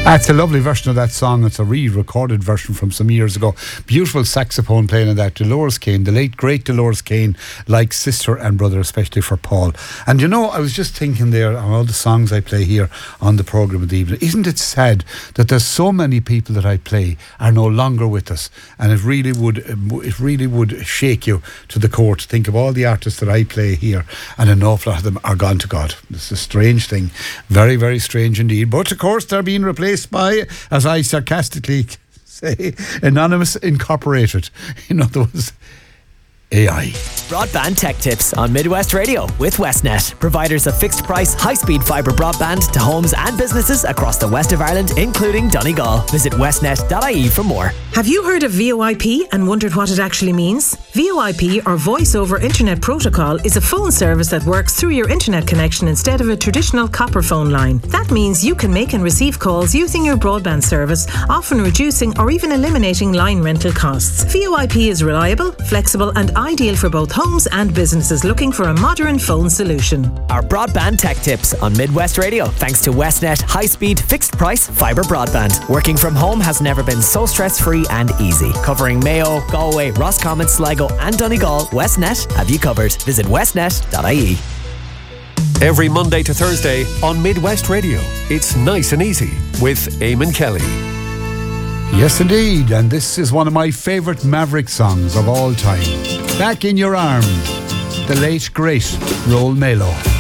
That's a lovely version of that song. It's a re-recorded version from some years ago. Beautiful saxophone playing of that. Dolores Kane, the late great Dolores Kane, like sister and brother, especially for Paul. And you know, I was just thinking there on all the songs I play here on the programme of the evening. Isn't it sad that there's so many people that I play are no longer with us? And it really would shake you to the core to think of all the artists that I play here, and an awful lot of them are gone to God. It's a strange thing, very, very strange indeed. But of course, they're being replaced by, as I sarcastically say, Anonymous Incorporated. In other words, AI. Broadband Tech Tips on Midwest Radio with Westnet, providers of fixed price, high-speed fibre broadband to homes and businesses across the west of Ireland, including Donegal. Visit westnet.ie for more. Have you heard of VoIP and wondered what it actually means? VoIP, or Voice over Internet Protocol, is a phone service that works through your internet connection instead of a traditional copper phone line. That means you can make and receive calls using your broadband service, often reducing or even eliminating line rental costs. VoIP is reliable, flexible and ideal for both homes and businesses looking for a modern phone solution. Our Broadband Tech Tips on Midwest Radio, thanks to Westnet high-speed fixed price fibre broadband. Working from home has never been so stress-free and easy. Covering Mayo, Galway, Roscommon, Sligo and Donegal, Westnet have you covered. Visit westnet.ie. Every Monday to Thursday on Midwest Radio, it's Nice and Easy with Eamon Kelly. Yes, indeed. And this is one of my favourite Maverick songs of all time. Back in Your Arms, the late, great Roll Melo.